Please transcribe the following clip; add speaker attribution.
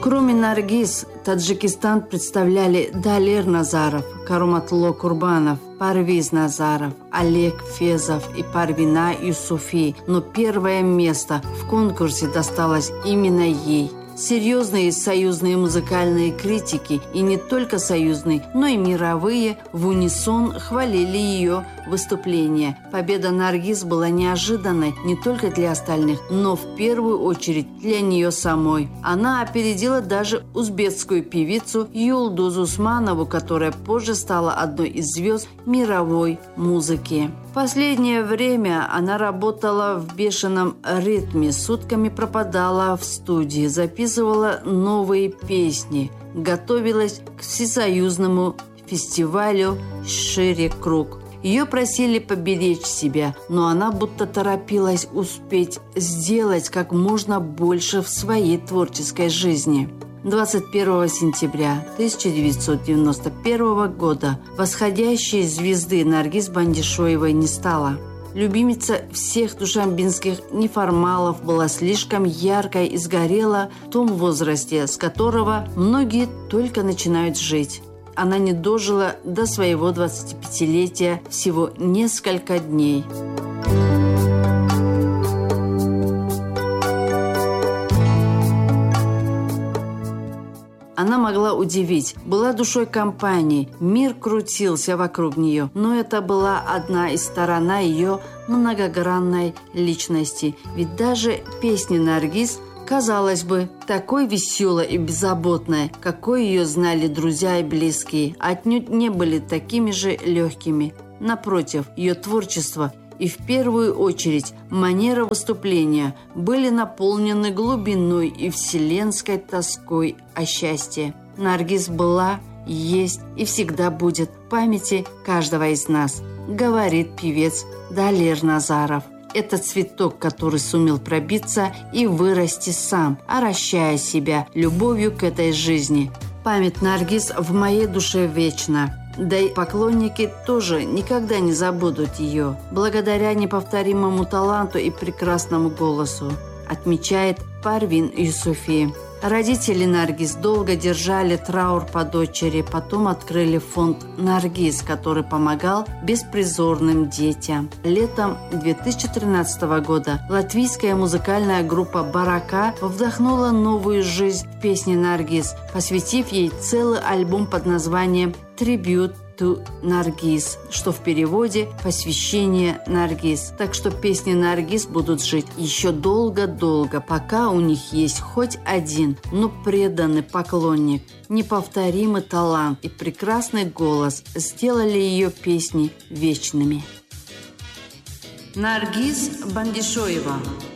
Speaker 1: Кроме Наргиз, Таджикистан представляли Далер Назаров, Каруматло Курбанов, Парвиз Назаров, Олег Фезов и Парвина Юсуфи, но первое место в конкурсе досталось именно ей. Серьезные союзные музыкальные критики, и не только союзные, но и мировые, в унисон хвалили ее выступление. Победа Наргиз была неожиданной не только для остальных, но в первую очередь для нее самой. Она опередила даже узбекскую певицу Юлдуз Усманову, которая позже стала одной из звезд мировой музыки. В последнее время она работала в бешеном ритме, сутками пропадала в студии, записывала новые песни, готовилась к всесоюзному фестивалю «Шире круг». Ее просили поберечь себя, но она будто торопилась успеть сделать как можно больше в своей творческой жизни. 21 сентября 1991 года восходящей звезды Наргиз Бандишоевой не стало. Любимица всех душанбинских неформалов была слишком яркой и сгорела в том возрасте, с которого многие только начинают жить. Она не дожила до своего 25-летия всего несколько дней. Она могла удивить, была душой компании, мир крутился вокруг нее, но это была одна из сторон ее многогранной личности. Ведь даже песни Наргиз, казалось бы, такой веселой и беззаботной, какой ее знали друзья и близкие, отнюдь не были такими же легкими. Напротив, ее творчество и в первую очередь манера выступления были наполнены глубиной и вселенской тоской о счастье. Наргиз была, есть и всегда будет в памяти каждого из нас, говорит певец Далер Назаров. Это цветок, который сумел пробиться и вырасти сам, орощая себя любовью к этой жизни. Память Наргиз в моей душе вечна. Да и поклонники тоже никогда не забудут ее, благодаря неповторимому таланту и прекрасному голосу, отмечает Парвин Юсуфи. Родители Наргиз долго держали траур по дочери, потом открыли фонд «Наргиз», который помогал беспризорным детям. Летом 2013 года латвийская музыкальная группа «Барака» вдохнула новую жизнь в песне Наргиз, посвятив ей целый альбом под названием «Tribute to Наргиз», что в переводе «Посвящение Наргиз». Так что песни Наргиз будут жить еще долго-долго, пока у них есть хоть один, но преданный поклонник. Неповторимый талант и прекрасный голос сделали ее песни вечными. Наргиз Бандишоева.